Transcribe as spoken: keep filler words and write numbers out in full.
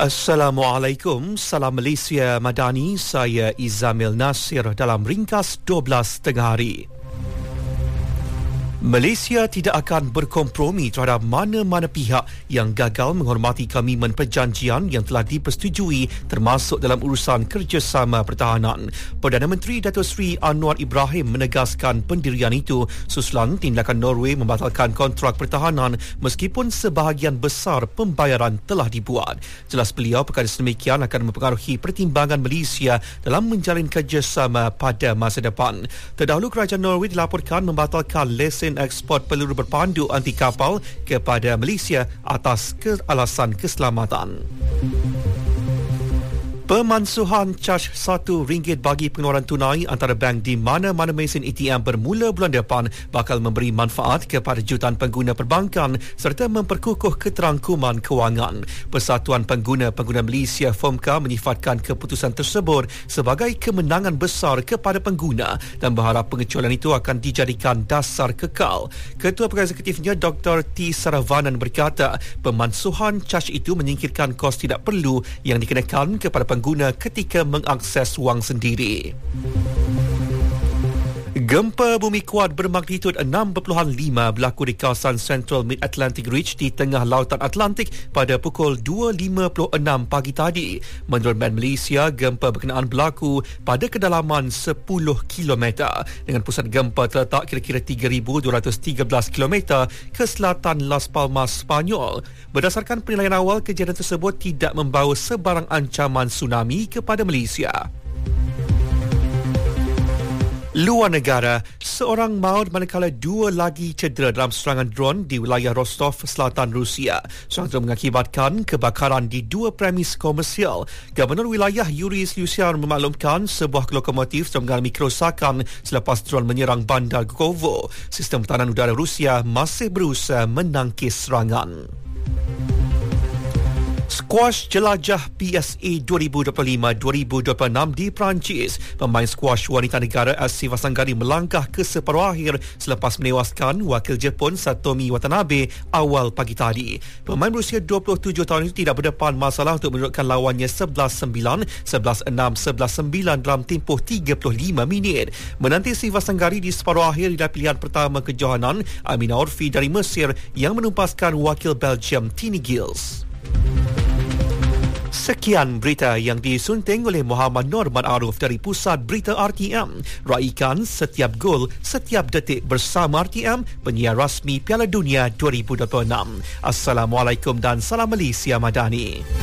Assalamualaikum, salam Malaysia Madani, saya Izamil Nasir dalam ringkas dua belas tengah hari. Malaysia tidak akan berkompromi terhadap mana-mana pihak yang gagal menghormati komitmen perjanjian yang telah dipersetujui termasuk dalam urusan kerjasama pertahanan. Perdana Menteri Datuk Seri Anwar Ibrahim menegaskan pendirian itu susulan tindakan Norway membatalkan kontrak pertahanan meskipun sebahagian besar pembayaran telah dibuat. Jelas beliau perkara sedemikian akan mempengaruhi pertimbangan Malaysia dalam menjalin kerjasama pada masa depan. Terdahulu kerajaan Norway dilaporkan membatalkan lesen ekspor peluru berpandu anti kapal kepada Malaysia atas ke- alasan keselamatan. Pemansuhan caj satu ringgit bagi pengeluaran tunai antara bank di mana-mana mesin A T M bermula bulan depan bakal memberi manfaat kepada jutaan pengguna perbankan serta memperkukuh keterangkuman kewangan. Persatuan Pengguna-Pengguna Malaysia F O M C A menyifatkan keputusan tersebut sebagai kemenangan besar kepada pengguna dan berharap pengecualian itu akan dijadikan dasar kekal. Ketua Pegawai Eksekutifnya Doktor T. Saravanan berkata, pemansuhan caj itu menyingkirkan kos tidak perlu yang dikenakan kepada pengguna pengguna ketika mengakses wang sendiri. Gempa bumi kuat bermagnitudo enam perpuluhan lima berlaku di kawasan Central Mid-Atlantic Ridge di tengah lautan Atlantik pada pukul dua lima puluh enam pagi tadi. Menurut Met Malaysia, gempa berkenaan berlaku pada kedalaman sepuluh kilometer dengan pusat gempa terletak kira-kira tiga ribu dua ratus tiga belas kilometer ke selatan Las Palmas, Sepanyol. Berdasarkan penilaian awal, kejadian tersebut tidak membawa sebarang ancaman tsunami kepada Malaysia. Luar negara, seorang maut manakala dua lagi cedera dalam serangan drone di wilayah Rostov, selatan Rusia. Serangan drone mengakibatkan kebakaran di dua premis komersial. Gubernur wilayah Yuri Slyusyan memaklumkan sebuah lokomotif sedang mengalami kerosakan selepas drone menyerang bandar Gkovo. Sistem pertahanan udara Rusia masih berusaha menangkis serangan. Squash Jelajah P S A dua ribu dua puluh lima dua ribu dua puluh enam di Perancis. Pemain squash wanita negara Asifa Sanggari melangkah ke separuh akhir selepas menewaskan wakil Jepun Satomi Watanabe awal pagi tadi. Pemain berusia dua puluh tujuh tahun itu tidak berdepan masalah untuk menurutkan lawannya sebelas sembilan, sebelas enam, sebelas sembilan dalam tempoh tiga puluh lima minit. Menanti Asifa Sanggari di separuh akhir adalah pilihan pertama kejohanan Amina Orfi dari Mesir yang menumpaskan wakil Belgium Tini Giles. Sekian berita yang disunting oleh Muhammad Nur Ma'aruf dari Pusat Berita R T M. Raikan setiap gol, setiap detik bersama R T M, penyiar rasmi Piala Dunia dua ribu dua puluh enam. Assalamualaikum dan salam Malaysia Madani.